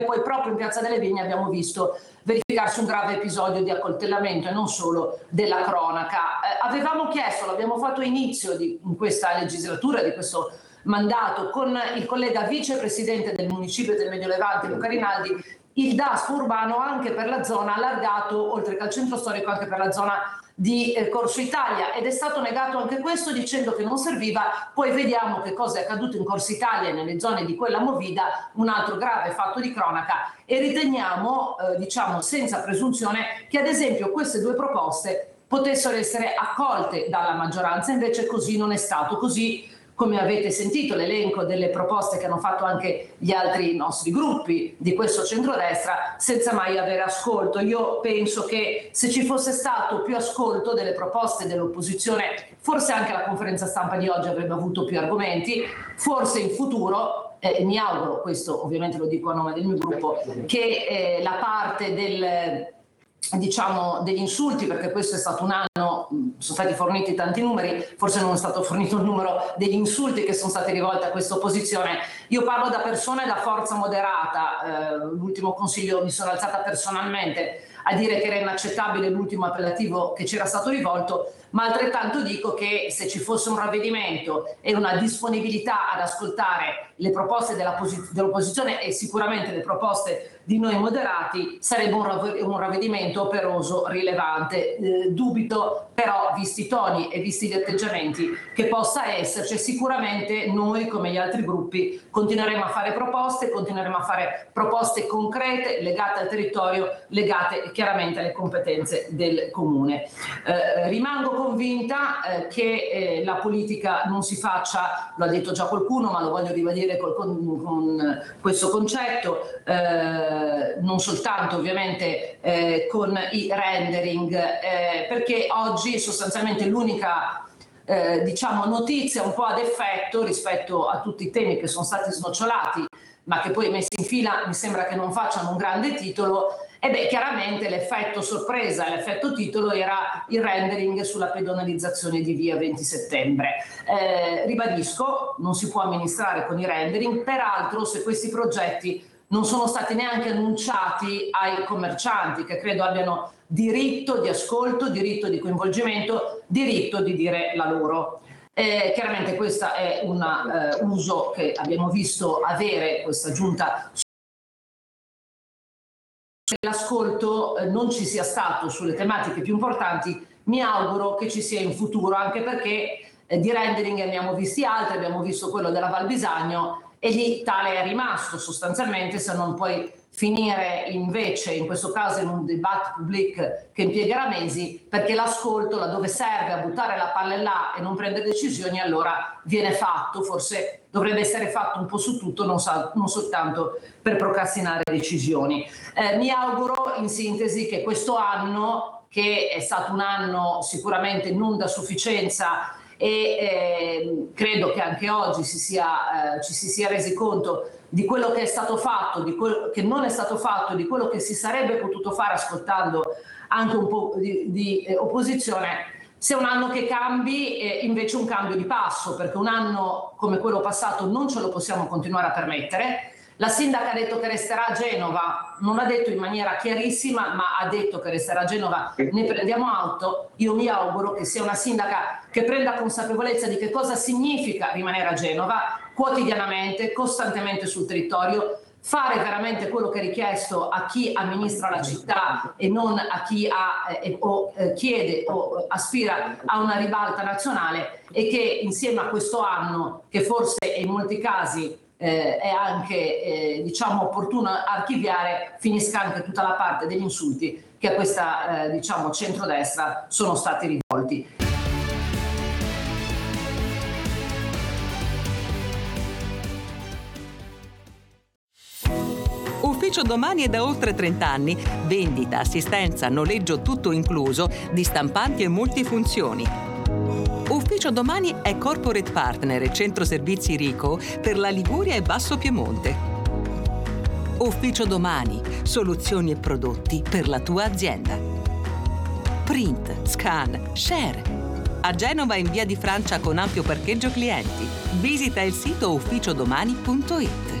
poi proprio in Piazza delle Vigne abbiamo visto verificarsi un grave episodio di accoltellamento e non solo della cronaca. Avevamo chiesto, l'abbiamo fatto inizio in questa legislatura, di questo mandato, con il collega vicepresidente del municipio del Medio Levante, Luca Rinaldi, il DASPO urbano anche per la zona allargato, oltre che al centro storico, anche per la zona di Corso Italia, ed è stato negato anche questo dicendo che non serviva. Poi vediamo che cosa è accaduto in Corso Italia e nelle zone di quella movida, un altro grave fatto di cronaca, e riteniamo, diciamo senza presunzione, che ad esempio queste due proposte potessero essere accolte dalla maggioranza, invece così non è stato. Così, come avete sentito, l'elenco delle proposte che hanno fatto anche gli altri nostri gruppi di questo centrodestra, senza mai avere ascolto. Io penso che se ci fosse stato più ascolto delle proposte dell'opposizione, forse anche la conferenza stampa di oggi avrebbe avuto più argomenti, forse in futuro, mi auguro, questo ovviamente lo dico a nome del mio gruppo, che la parte degli insulti, perché questo è stato un anno, sono stati forniti tanti numeri, forse non è stato fornito il numero degli insulti che sono stati rivolti a questa opposizione. Io parlo da persona e da forza moderata, l'ultimo consiglio mi sono alzata personalmente a dire che era inaccettabile l'ultimo appellativo che c'era stato rivolto, ma altrettanto dico che se ci fosse un ravvedimento e una disponibilità ad ascoltare le proposte dell'opposizione e sicuramente le proposte di noi moderati, sarebbe un ravvedimento operoso, rilevante. Dubito però, visti i toni e visti gli atteggiamenti, che possa esserci. Sicuramente noi, come gli altri gruppi, continueremo a fare proposte concrete, legate al territorio, legate chiaramente alle competenze del comune. Rimango convinta che la politica non si faccia, lo ha detto già qualcuno, ma lo voglio ribadire con questo concetto, non soltanto ovviamente con i rendering, perché oggi sostanzialmente l'unica notizia un po' ad effetto rispetto a tutti i temi che sono stati snocciolati, ma che poi messi in fila mi sembra che non facciano un grande titolo. Chiaramente l'effetto sorpresa, l'effetto titolo era il rendering sulla pedonalizzazione di via 20 settembre. Ribadisco, non si può amministrare con i rendering, peraltro se questi progetti non sono stati neanche annunciati ai commercianti, che credo abbiano diritto di ascolto, diritto di coinvolgimento, diritto di dire la loro. Chiaramente questo è un uso che abbiamo visto avere questa giunta. L'ascolto non ci sia stato sulle tematiche più importanti, mi auguro che ci sia in futuro, anche perché di rendering ne abbiamo visti altri, abbiamo visto quello della Val Bisagno e lì tale è rimasto sostanzialmente, se non poi finire invece in questo caso in un dibattito pubblico che impiegherà mesi, perché l'ascolto laddove serve a buttare la palla in là e non prendere decisioni, allora viene fatto, forse dovrebbe essere fatto un po' su tutto, non soltanto per procrastinare decisioni. Mi auguro in sintesi che questo anno, che è stato un anno sicuramente non da sufficienza, e credo che anche oggi ci si sia resi conto di quello che è stato fatto, di quello che non è stato fatto, di quello che si sarebbe potuto fare ascoltando anche un po' di opposizione, sia un anno che cambi invece un cambio di passo, perché un anno come quello passato non ce lo possiamo continuare a permettere. La sindaca ha detto che resterà a Genova, non l'ha detto in maniera chiarissima, ma ha detto che resterà a Genova, ne prendiamo atto. Io mi auguro che sia una sindaca che prenda consapevolezza di che cosa significa rimanere a Genova quotidianamente, costantemente sul territorio, fare veramente quello che è richiesto a chi amministra la città e non a chi chiede o aspira a una ribalta nazionale, e che insieme a questo anno, che forse in molti casi è anche opportuno archiviare, finisca anche tutta la parte degli insulti che a questa centrodestra sono stati rivolti. Ufficio Domani è da oltre 30 anni. Vendita, assistenza, noleggio tutto incluso di stampanti e multifunzioni. Ufficio Domani è corporate partner e centro servizi Rico per la Liguria e Basso Piemonte. Ufficio Domani, soluzioni e prodotti per la tua azienda. Print, scan, share. A Genova in via di Francia con ampio parcheggio clienti. Visita il sito ufficiodomani.it.